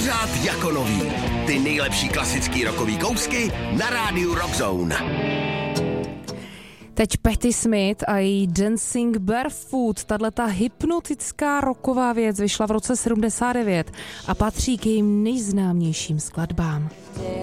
Pořád jako nový. Ty nejlepší klasický rockový kousky na rádiu Rockzone. Teď Patti Smith a její Dancing Barefoot, tato hypnotická rocková věc vyšla v roce 79 a patří k jejím nejznámějším skladbám.